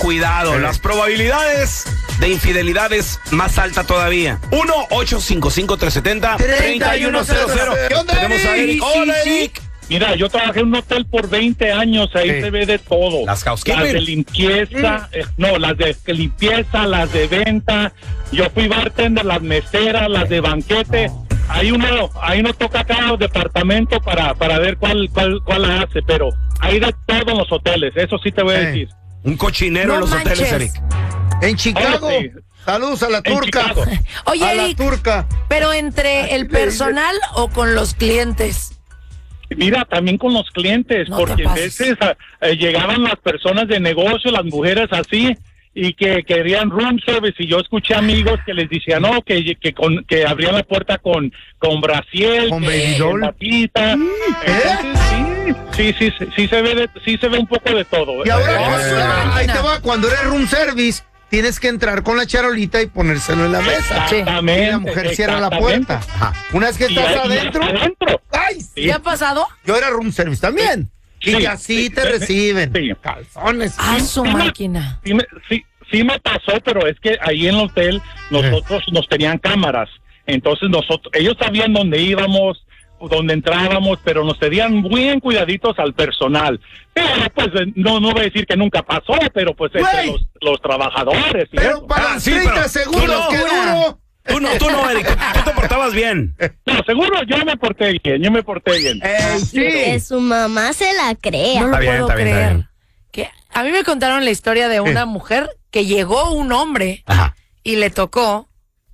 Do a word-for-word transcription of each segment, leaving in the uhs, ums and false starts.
cuidado. Las probabilidades de infidelidad es más alta todavía. uno ocho cinco cinco, tres siete cero, tres uno cero cero. ¿Qué onda, Tenemos a Eric? Eric. Hola, Eric. Mira, yo trabajé en un hotel por veinte años, ahí Sí. se ve de todo. Las housekeeping. Las de limpieza, eh, no, las de limpieza, las de venta. Yo fui bartender, las meseras, las de banquete. Ahí uno, ahí uno toca cada departamento para, para ver cuál, cuál, cuál la hace, pero hay de todo en los hoteles, eso sí te voy a Sí. decir. Un cochinero No en los manches. hoteles, Eric. En Chicago. Oh, sí. Saludos a la En turca. Chicago. Oye, A la Eric, turca. pero entre el personal o con los clientes. Mira, también con los clientes, No te porque a pases. veces a- eh, llegaban las personas de negocio, las mujeres así, y que querían room service, y yo escuché amigos que les decían, no, que, que, con, que abrían la puerta con, con brasiel, Con que- baby doll. que patita. Entonces, sí, sí, sí, sí, sí se ve de, sí se ve un poco de todo. Y ahora, Eh, pues, Eh. ah, ahí te va, cuando eres room service, tienes que entrar con la charolita y ponérselo en la mesa. Exactamente, Y la mujer cierra la puerta. Ajá. Una vez que Y estás ahí- adentro, adentro. ¡ay! Sí. ¿Ya ha pasado? Yo era room service también. Y Sí, que así sí, te sí, reciben. sí. Calzones. Ah, su Sí, me- máquina. Sí me, sí, sí me pasó, pero es que ahí en el hotel nosotros nos tenían cámaras. Entonces nosotros, ellos sabían dónde íbamos, dónde entrábamos, pero nos tenían bien cuidaditos al personal. Pero pues eh, no, no voy a decir que nunca pasó, pero pues entre Güey. los, los trabajadores. y Pero eso. para Ah, los sí, treinta pero segundos tú no. que duro. Tú no, tú no, Eric. Tú te portabas bien. No, seguro yo me porté bien, yo me porté bien. Ey, sí. Que su mamá se la crea. No lo Está bien, puedo está bien, está creer. bien. Que a mí me contaron la historia de una mujer que llegó un hombre Ajá. y le tocó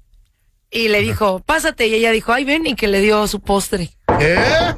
y le dijo, pásate, y ella dijo, ay, ven, y que le dio su postre. ¿Qué?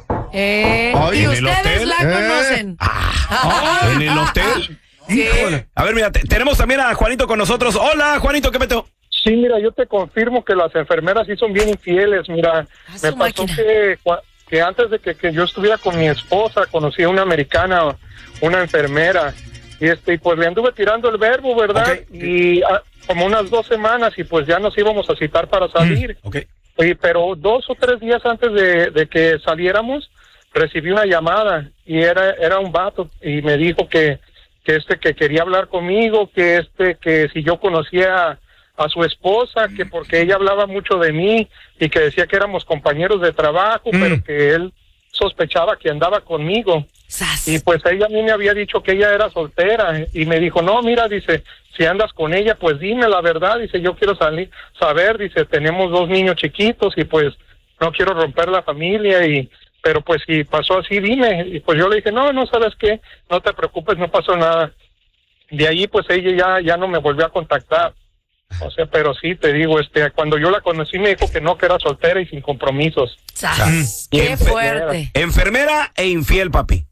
Eh, Ay, y ¿en el ustedes hotel? la Eh. conocen. ¿En el hotel? Sí. Híjole. A ver, mira, te- tenemos también a Juanito con nosotros. Hola, Juanito, ¿qué meto? Sí, mira, yo te confirmo que las enfermeras sí son bien infieles. Mira, Ah, me su pasó máquina. que, cua- que antes de que, que yo estuviera con mi esposa, conocí a una americana, una enfermera, y este, y pues le anduve tirando el verbo, ¿verdad? Ok. Y ah, como unas dos semanas, y pues ya nos íbamos a citar para salir. Ok. Y, pero dos o tres días antes de, de que saliéramos, recibí una llamada, y era, era un vato, y me dijo que, que este, que quería hablar conmigo, que este, que si yo conocía a su esposa, que porque ella hablaba mucho de mí y que decía que éramos compañeros de trabajo, Mm. pero que él sospechaba que andaba conmigo. Sas. Y pues ella a mí me había dicho que ella era soltera y me dijo, no, mira, dice, si andas con ella, pues dime la verdad, dice, yo quiero salir, saber, dice, tenemos dos niños chiquitos y pues no quiero romper la familia y pero pues si pasó así, dime. Y pues yo le dije, no, no, ¿sabes qué? No te preocupes, no pasó nada. De ahí pues ella ya, ya no me volvió a contactar. O sea, pero sí, te digo, este, cuando yo la conocí me dijo que no, que era soltera y sin compromisos. Sas. Qué Enfer- fuerte. Enfermera e infiel, papi.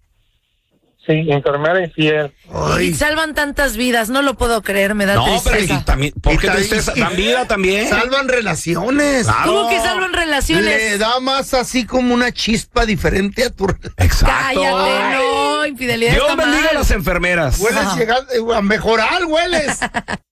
Sí, enfermera infiel. Ay. Y salvan tantas vidas, no lo puedo creer, me da No, pero tristeza. y también, ¿por Y qué ta- tristeza? y- ¿Dan vida también? Salvan relaciones. Claro. ¿Cómo que salvan relaciones? Le da más así como una chispa diferente a tu relación. Exacto. Cállate, no, infidelidad Dios está bendiga mal. a las enfermeras. Hueles Ajá. llegar a mejorar, hueles.